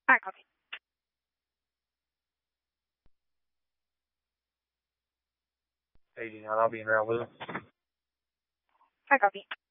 Alright, copy. Hey, I'll be in route with him. Alright, copy.